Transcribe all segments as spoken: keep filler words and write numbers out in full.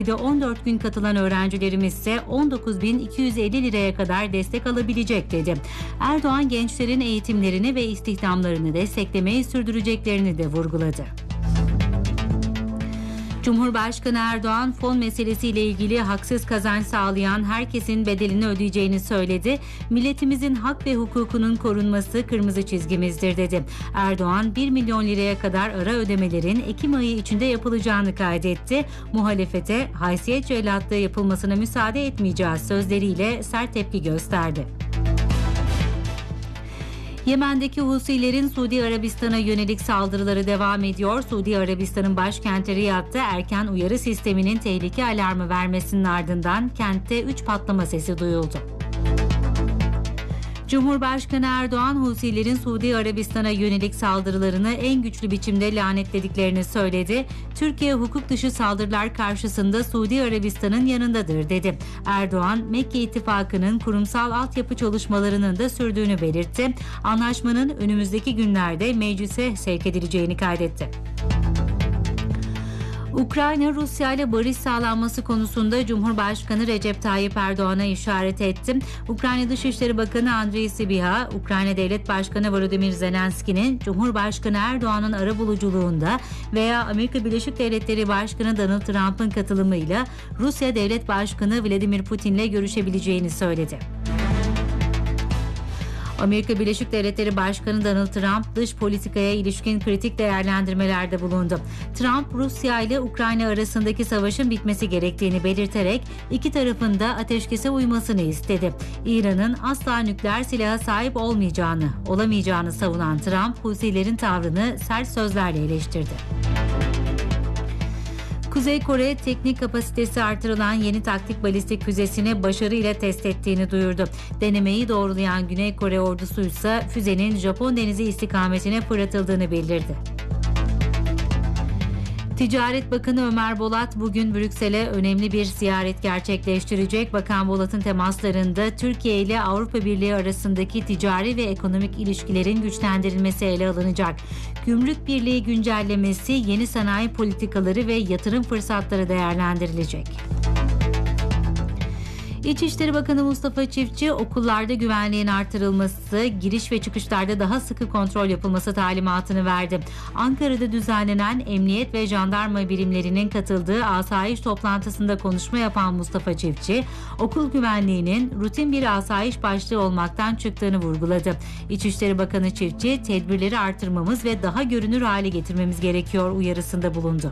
on dört gün katılan öğrencilerimiz ise on dokuz bin iki yüz elli liraya kadar destek alabilecek dedi. Erdoğan gençlerin eğitimlerini ve istihdamlarını desteklemeyi sürdüreceklerini de vurguladı. Cumhurbaşkanı Erdoğan fon meselesiyle ilgili haksız kazanç sağlayan herkesin bedelini ödeyeceğini söyledi. Milletimizin hak ve hukukunun korunması kırmızı çizgimizdir dedi. Erdoğan bir milyon liraya kadar ara ödemelerin Ekim ayı içinde yapılacağını kaydetti. Muhalefete haysiyet cellatlığı yapılmasına müsaade etmeyeceğiz sözleriyle sert tepki gösterdi. Yemen'deki Husilerin Suudi Arabistan'a yönelik saldırıları devam ediyor. Suudi Arabistan'ın başkenti Riyad'da erken uyarı sisteminin tehlike alarmı vermesinin ardından kentte üç patlama sesi duyuldu. Cumhurbaşkanı Erdoğan, Husilerin Suudi Arabistan'a yönelik saldırılarını en güçlü biçimde lanetlediklerini söyledi. Türkiye hukuk dışı saldırılar karşısında Suudi Arabistan'ın yanındadır dedi. Erdoğan, Mekke İttifakı'nın kurumsal altyapı çalışmalarının da sürdüğünü belirtti. Anlaşmanın önümüzdeki günlerde meclise sevk edileceğini kaydetti. Ukrayna, Rusya ile barış sağlanması konusunda Cumhurbaşkanı Recep Tayyip Erdoğan'a işaret etti. Ukrayna Dışişleri Bakanı Andriy Sybiha, Ukrayna Devlet Başkanı Volodymyr Zelenski'nin Cumhurbaşkanı Erdoğan'ın arabuluculuğunda veya Amerika Birleşik Devletleri Başkanı Donald Trump'ın katılımıyla Rusya Devlet Başkanı Vladimir Putin'le görüşebileceğini söyledi. Amerika Birleşik Devletleri Başkanı Donald Trump dış politikaya ilişkin kritik değerlendirmelerde bulundu. Trump, Rusya ile Ukrayna arasındaki savaşın bitmesi gerektiğini belirterek iki tarafın da ateşkese uymasını istedi. İran'ın asla nükleer silaha sahip olmayacağını, olamayacağını savunan Trump, Husilerin tavrını sert sözlerle eleştirdi. Kuzey Kore, teknik kapasitesi artırılan yeni taktik balistik füzesini başarıyla test ettiğini duyurdu. Denemeyi doğrulayan Güney Kore ordusu ise füzenin Japon denizi istikametine fırlatıldığını bildirdi. Ticaret Bakanı Ömer Bolat bugün Brüksel'e önemli bir ziyaret gerçekleştirecek. Bakan Bolat'ın temaslarında Türkiye ile Avrupa Birliği arasındaki ticari ve ekonomik ilişkilerin güçlendirilmesi ele alınacak. Gümrük Birliği güncellemesi, yeni sanayi politikaları ve yatırım fırsatları değerlendirilecek. İçişleri Bakanı Mustafa Çiftçi, okullarda güvenliğin artırılması, giriş ve çıkışlarda daha sıkı kontrol yapılması talimatını verdi. Ankara'da düzenlenen emniyet ve jandarma birimlerinin katıldığı asayiş toplantısında konuşma yapan Mustafa Çiftçi, okul güvenliğinin rutin bir asayiş başlığı olmaktan çıktığını vurguladı. İçişleri Bakanı Çiftçi, tedbirleri artırmamız ve daha görünür hale getirmemiz gerekiyor uyarısında bulundu.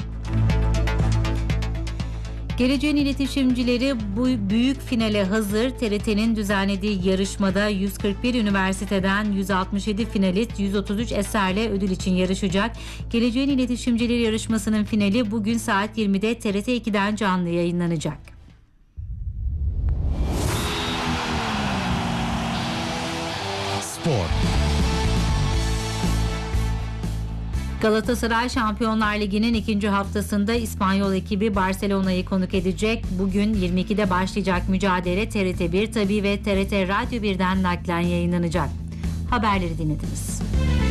Geleceğin iletişimcileri bu büyük finale hazır. T R T'nin düzenlediği yarışmada yüz kırk bir üniversiteden yüz altmış yedi finalist yüz otuz üç eserle ödül için yarışacak. Geleceğin iletişimcileri yarışmasının finali bugün saat yirmide T R T iki'den canlı yayınlanacak. Spor. Galatasaray Şampiyonlar Ligi'nin ikinci haftasında İspanyol ekibi Barcelona'yı konuk edecek. Bugün yirmi iki'de başlayacak mücadele T R T bir tabii ve T R T Radyo bir'den naklen yayınlanacak. Haberleri dinlediniz.